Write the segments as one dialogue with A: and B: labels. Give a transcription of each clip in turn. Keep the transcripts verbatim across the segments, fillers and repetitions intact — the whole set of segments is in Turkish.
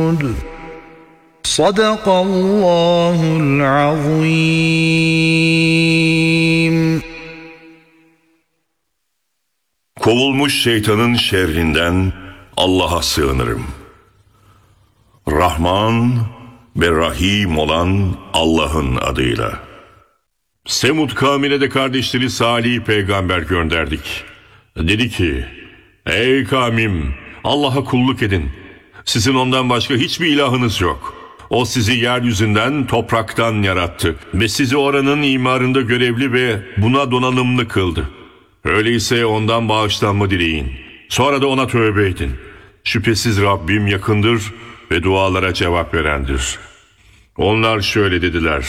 A: مسعود صدق الله العظيم.
B: Kovulmuş şeytanın şerrinden Allah'a sığınırım. Rahman ve Rahim olan Allah'ın adıyla. Semud kavmine de kardeşleri Salih peygamber gönderdik. Dedi ki, ey kavmim, Allah'a kulluk edin. Sizin ondan başka hiçbir ilahınız yok. O sizi yeryüzünden, topraktan yarattı ve sizi oranın imarında görevli ve buna donanımlı kıldı. Öyleyse ondan bağışlanma dileyin. Sonra da ona tövbe edin. Şüphesiz Rabbim yakındır ve dualara cevap verendir. Onlar şöyle dediler.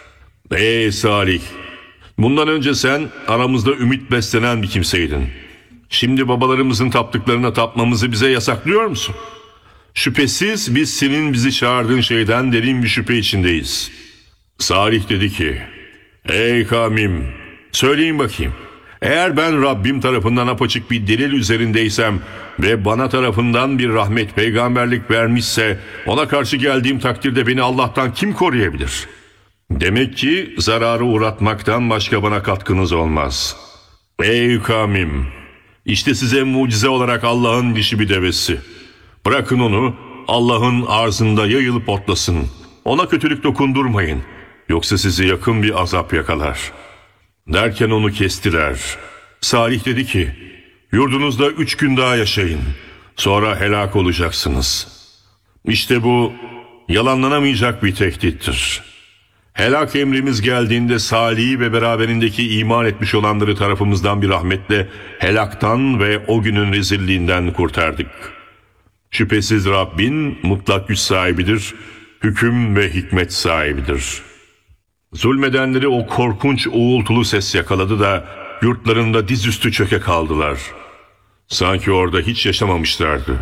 B: Ey Salih! Bundan önce sen aramızda ümit beslenen bir kimseydin. Şimdi babalarımızın taptıklarına tapmamızı bize yasaklıyor musun? Şüphesiz biz senin bizi çağırdığın şeyden derin bir şüphe içindeyiz. Salih dedi ki, ey kavmim, söyleyin bakayım. Eğer ben Rabbim tarafından apaçık bir delil üzerindeysem ve bana tarafından bir rahmet peygamberlik vermişse ona karşı geldiğim takdirde beni Allah'tan kim koruyabilir? Demek ki zararı uğratmaktan başka bana katkınız olmaz. Ey kavmim! İşte size mucize olarak Allah'ın dişi bir devesi. Bırakın onu Allah'ın arzında yayılıp otlasın. Ona kötülük dokundurmayın. Yoksa sizi yakın bir azap yakalar. Derken onu kestiler. Salih dedi ki, yurdunuzda üç gün daha yaşayın. Sonra helak olacaksınız. İşte bu yalanlanamayacak bir tehdittir. Helak emrimiz geldiğinde Salih'i ve beraberindeki iman etmiş olanları tarafımızdan bir rahmetle helaktan ve o günün rezilliğinden kurtardık. Şüphesiz Rabbin mutlak güç sahibidir, hüküm ve hikmet sahibidir. Zulmedenleri o korkunç uğultulu ses yakaladı da yurtlarında dizüstü çöke kaldılar. Sanki orada hiç yaşamamışlardı.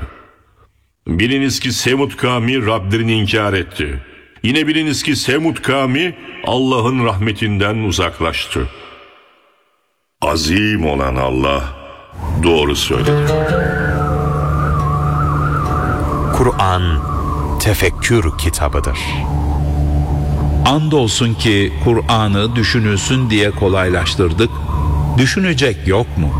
B: Biliniz ki Semud kavmi Rablerini inkar etti. Yine biliniz ki Semud kavmi Allah'ın rahmetinden uzaklaştı. Azim olan Allah doğru söyledi.
C: Kur'an tefekkür kitabıdır.
D: Andolsun ki Kur'an'ı düşünülsün diye kolaylaştırdık. Düşünecek yok mu?